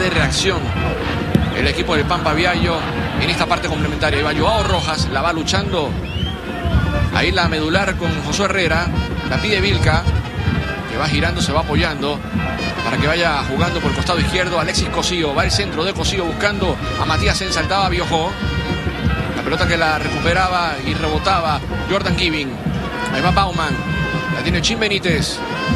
de reacción el equipo del Pampa Viallo en esta parte complementaria. Ahí va Joao Rojas, la va luchando. Ahí la medular con Josué Herrera. La pide Vilca, que va girando, se va apoyando para que vaya jugando por el costado izquierdo. Alexis Cosío, va el centro de Cosío buscando a Matías Senza, saltaba Biojó. La pelota que la recuperaba y rebotaba Jordan Giving. Ahí va Bauman, la tiene Chim Benítez.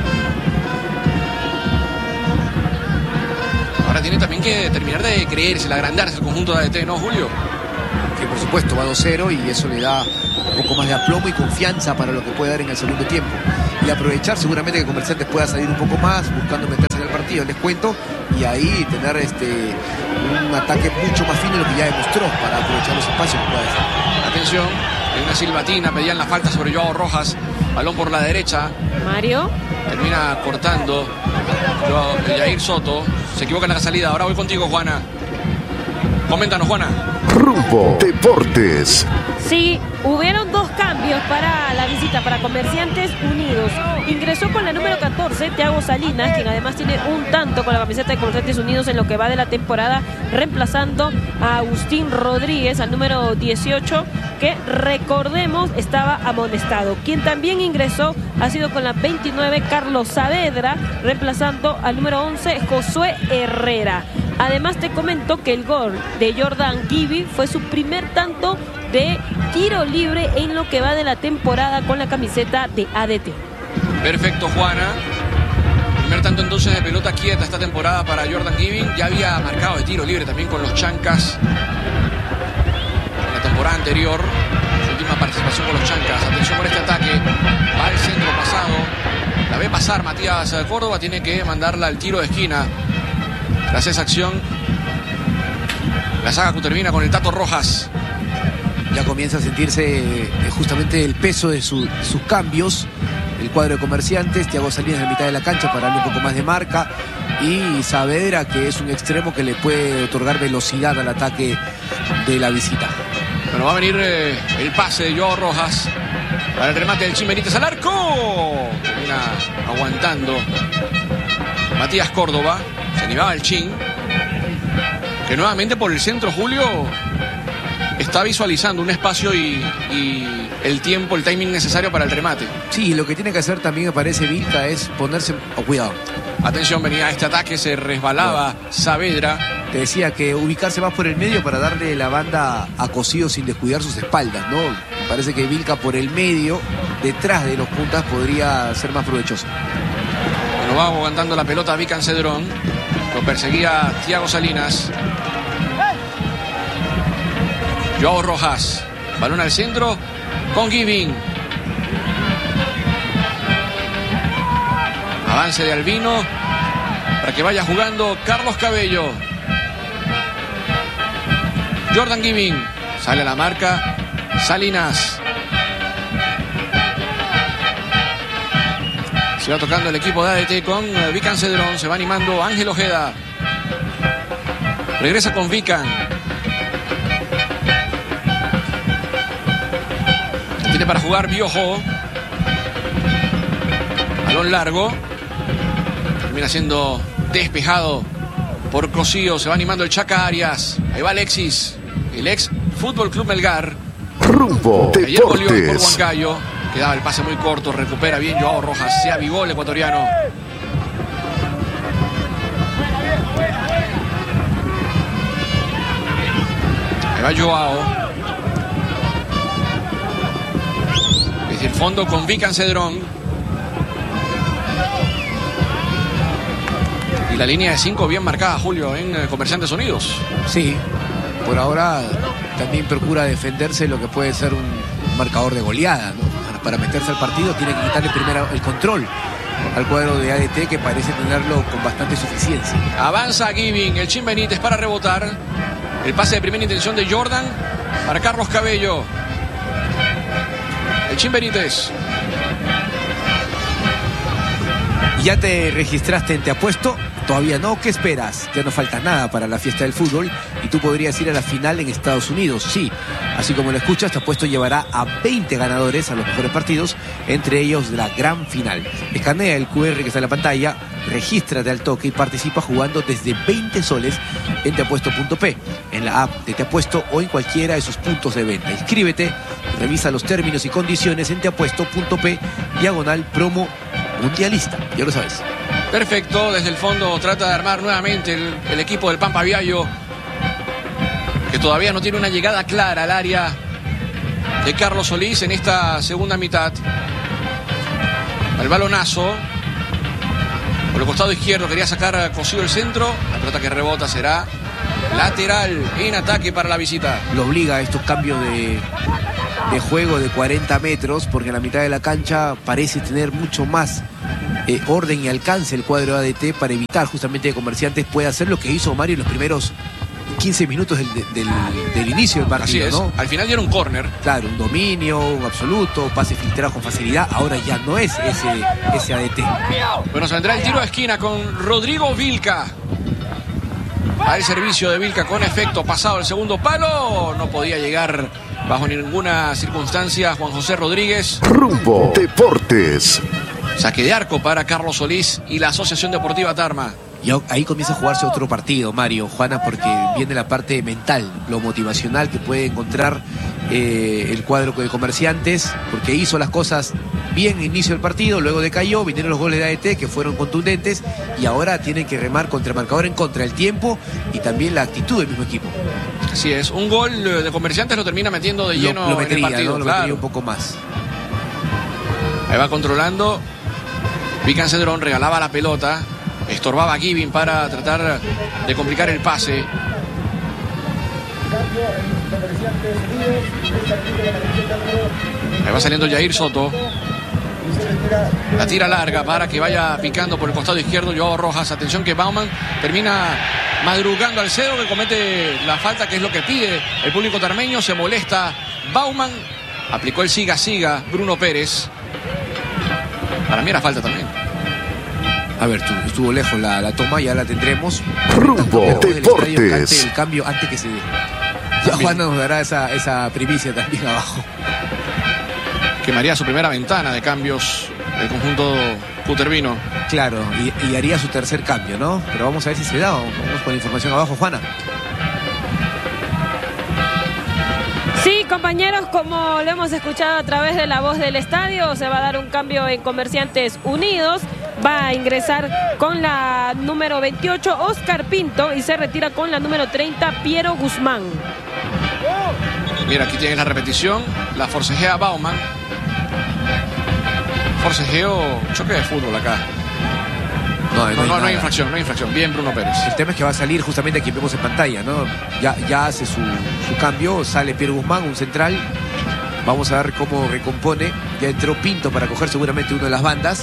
Ahora tiene también que terminar de creerse, agrandarse el conjunto de ADT, ¿no, Julio? Que por supuesto va 2-0 y eso le da un poco más de aplomo y confianza para lo que puede dar en el segundo tiempo. Y aprovechar seguramente que Comerciantes pueda salir un poco más, buscando meterse en el partido, les cuento, y ahí tener un ataque mucho más fino de lo que ya demostró para aprovechar los espacios que puede hacer. Atención, hay una silbatina, pedían la falta sobre Joao Rojas, balón por la derecha. Mario. Termina cortando Jair Soto, se equivoca en la salida. Ahora voy contigo, Juana. Coméntanos, Juana. Rumbo Deportes. Sí, hubieron dos cambios para la visita, para Comerciantes Unidos. Ingresó con la número 14, Thiago Salinas, quien además tiene un tanto con la camiseta de Comerciantes Unidos en lo que va de la temporada, reemplazando a Agustín Rodríguez, al número 18, que recordemos estaba amonestado. Quien también ingresó ha sido con la 29, Carlos Saavedra, reemplazando al número 11, Josué Herrera. Además te comento que el gol de Jordan Giving fue su primer tanto de tiro libre en lo que va de la temporada con la camiseta de ADT. Perfecto, Juana. Primer tanto entonces de pelota quieta esta temporada para Jordan Giving. Ya había marcado de tiro libre también con los Chancas en la temporada anterior. Su última participación con los Chancas. Atención por este ataque. Va el centro pasado. La ve pasar Matías Córdoba. Tiene que mandarla al tiro de esquina. Tras esa acción, la saga termina con el Tato Rojas. Ya comienza a sentirse justamente el peso de sus cambios. El cuadro de Comerciantes, Thiago Salinas en la mitad de la cancha para darle un poco más de marca. Y Saavedra, que es un extremo que le puede otorgar velocidad al ataque de la visita. Bueno, va a venir el pase de Joao Rojas para el remate del Chim Benítez al arco. Termina aguantando Matías Córdoba. Se animaba el Chin, que nuevamente por el centro, Julio, está visualizando un espacio y el tiempo, el timing necesario para el remate. Sí, lo que tiene que hacer también, me parece, Vilca, es ponerse... cuidado. Atención, venía este ataque, se resbalaba Saavedra. Te decía que ubicarse más por el medio para darle la banda a Cosío sin descuidar sus espaldas, ¿no? Parece que Vilca por el medio, detrás de los puntas, podría ser más provechoso. Bueno, va aguantando la pelota a Vican Cedrón. Lo perseguía Thiago Salinas. Joao Rojas. Balón al centro con Giving. Avance de Albino para que vaya jugando Carlos Cabello. Jordan Giving. Sale a la marca Salinas. Se va tocando el equipo de ADT con Vican Cedrón. Se va animando Ángel Ojeda. Regresa con Vican. Tiene para jugar Biojó. Balón largo. Termina siendo despejado por Cosío. Se va animando el Chaca Arias. Ahí va Alexis. El ex Fútbol Club Melgar. Rumbo Ayer goleó por Deportes. Huancayo. Quedaba el pase muy corto, recupera bien Joao Rojas, se avivó el ecuatoriano. Ahí va Joao. Desde el fondo con Vican Cedrón. Y la línea de 5 bien marcada, Julio, en Comerciantes Unidos. Sí, por ahora también procura defenderse lo que puede ser un marcador de goleada, ¿no? Para meterse al partido tiene que quitarle primero el control al cuadro de ADT, que parece tenerlo con bastante suficiencia. Avanza Giving, el Chim Benítez para rebotar. El pase de primera intención de Jordan para Carlos Cabello. El Chim Benítez. ¿Ya te registraste en Te Apuesto? Todavía no. ¿Qué esperas? Ya no falta nada para la fiesta del fútbol y tú podrías ir a la final en Estados Unidos. Sí, así como lo escuchas, Te Apuesto llevará a 20 ganadores a los mejores partidos, entre ellos la gran final. Escanea el QR que está en la pantalla, regístrate al toque y participa jugando desde 20 soles en teapuesto.p, en la app de Te Apuesto o en cualquiera de sus puntos de venta. Inscríbete, revisa los términos y condiciones en teapuesto.p, /promo mundialista. Ya lo sabes. Perfecto, desde el fondo trata de armar nuevamente el equipo del Pampa Viallo, que todavía no tiene una llegada clara al área de Carlos Solís en esta segunda mitad. El balonazo por el costado izquierdo, quería sacar Cosío el centro, la pelota que rebota será lateral en ataque para la visita. Lo obliga a estos cambios de juego de 40 metros, porque en la mitad de la cancha parece tener mucho más orden y alcance el cuadro ADT para evitar justamente que Comerciantes pueda hacer lo que hizo Mario en los primeros 15 minutos del inicio del partido. Así es, ¿no? al final dieron un córner. Claro, un dominio, un absoluto, pase filtrado con facilidad. Ahora ya no es ese ADT. Bueno, saldrá el tiro de esquina con Rodrigo Vilca. Al servicio de Vilca con efecto, pasado el segundo palo. No podía llegar bajo ninguna circunstancia Juan José Rodríguez. Rumbo Deportes. Saque de arco para Carlos Solís y la Asociación Deportiva Tarma. Y ahí comienza a jugarse otro partido, Mario, Juana, porque viene la parte mental, lo motivacional que puede encontrar el cuadro de Comerciantes, porque hizo las cosas bien al inicio del partido, luego decayó, vinieron los goles de ADT que fueron contundentes y ahora tienen que remar contra el marcador en contra del tiempo y también la actitud del mismo equipo. Así es, un gol de Comerciantes lo termina metiendo de lleno lo metería, en el partido, ¿no? Lo claro. metería un poco más. Ahí va controlando. Vican Cedrón regalaba la pelota, estorbaba a Giving para tratar de complicar el pase. Ahí va saliendo Jair Soto. La tira larga para que vaya picando por el costado izquierdo Joao Rojas. Atención que Bauman termina madrugando al cero, que comete la falta, que es lo que pide el público tarmeño. Se molesta Bauman. Aplicó el siga Bruno Pérez. Para mí era falta también. A ver, estuvo lejos la toma, ya la tendremos. Rumbo Deportes. El cambio antes que se dé. Ya Juan nos dará esa primicia también abajo. Quemaría su primera ventana de cambios el conjunto cutervino. Claro, y haría su tercer cambio, ¿no? Pero vamos a ver si se da. Vamos con la información abajo, Juana. Sí, compañeros, como lo hemos escuchado a través de la voz del estadio, se va a dar un cambio en Comerciantes Unidos. Va a ingresar con la número 28 Oscar Pinto y se retira con la número 30 Piero Guzmán. Mira, aquí tienes la repetición. La forcejea Bauman. Forcejeo, choque de fútbol acá. No hay infracción, no hay infracción. Bien, Bruno Pérez. El tema es que va a salir justamente aquí vemos en pantalla, ¿no? Ya hace su cambio, sale Piero Guzmán, un central. Vamos a ver cómo recompone. Ya entró Pinto para coger seguramente una de las bandas.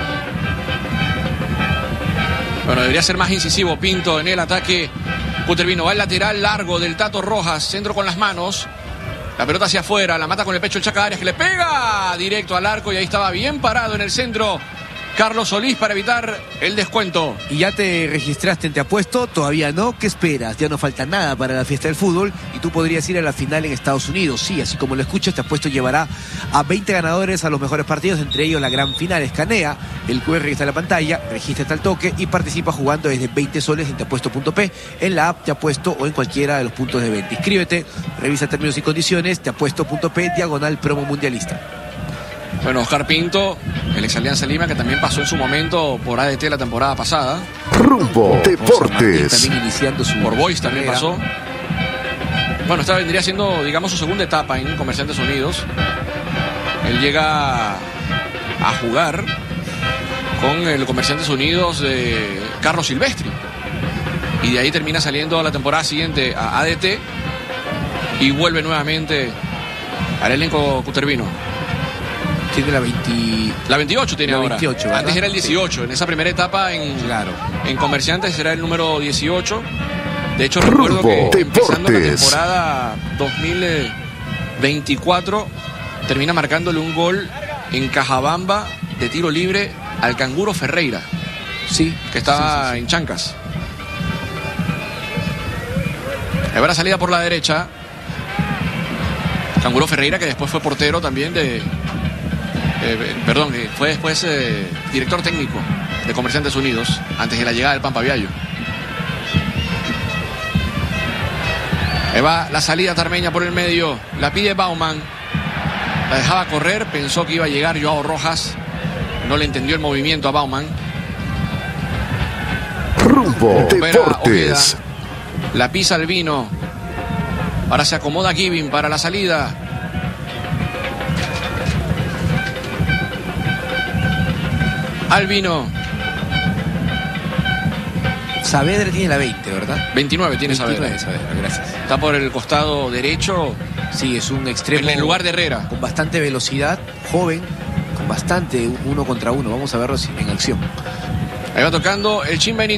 Bueno, debería ser más incisivo Pinto en el ataque cutervino. Va el lateral largo del Tato Rojas, centro con las manos. La pelota hacia afuera, la mata con el pecho el Chaca Arias, que le pega directo al arco y ahí estaba bien parado en el centro Carlos Solís para evitar el descuento. ¿Y ya te registraste en Te Apuesto? Todavía no. ¿Qué esperas? Ya no falta nada para la fiesta del fútbol y tú podrías ir a la final en Estados Unidos. Sí, así como lo escuchas, Te Apuesto llevará a 20 ganadores a los mejores partidos, entre ellos la gran final. Escanea el QR que está en la pantalla, regístrate al toque y participa jugando desde 20 soles en teapuesto.p, en la app Te Apuesto o en cualquiera de los puntos de venta. Inscríbete, revisa términos y condiciones, teapuesto.p, /promo mundialista. Bueno, Oscar Pinto, el ex Alianza Lima, que también pasó en su momento por ADT la temporada pasada. Rumbo Deportes. También iniciando su por Boys también carrera. pasó. Bueno, esta vendría siendo, digamos, su segunda etapa en Comerciantes Unidos. Él llega a jugar con el Comerciantes Unidos de Carlos Silvestri. Y de ahí termina saliendo a la temporada siguiente a ADT y vuelve nuevamente al elenco cutervino. Tiene la 28 tiene la ahora. 28, ¿verdad? Antes era el 18. Sí. En esa primera etapa Claro. en Comerciantes era el número 18. De hecho, recuerdo que empezando la temporada 2024 termina marcándole un gol en Cajabamba de tiro libre al Canguro Ferreira, Sí. que estaba sí. en Chancas. Ahí va la salida por la derecha. Canguro Ferreira, que después fue portero también fue después director técnico de Comerciantes Unidos, antes de la llegada del Pampa Viallo. Ahí va la salida tarmeña por el medio, la pide Bauman, la dejaba correr, pensó que iba a llegar Joao Rojas, no le entendió el movimiento a Bauman. Rumbo Recupera Deportes. Ojeda, la pisa Albino, ahora se acomoda Giving para la salida. Albino, Saavedra tiene la 20, ¿verdad? 29 tiene 29, Saavedra. Saavedra, gracias. Está por el costado derecho, Sí, es un extremo. en el lugar de Herrera. Con bastante velocidad, joven, con bastante 1 contra 1. Vamos a verlo en acción. Ahí va tocando el Chimbenito.